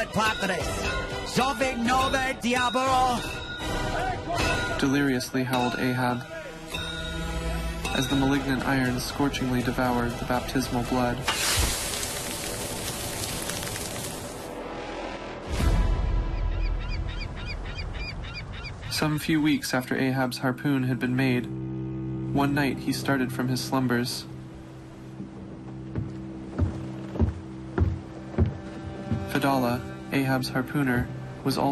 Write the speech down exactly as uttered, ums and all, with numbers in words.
et patris, sovig nover diabolo. Deliriously howled Ahab, as the malignant iron scorchingly devoured the baptismal blood. Some few weeks after Ahab's harpoon had been made, one night he started from his slumbers. Fedallah, Ahab's harpooner, was also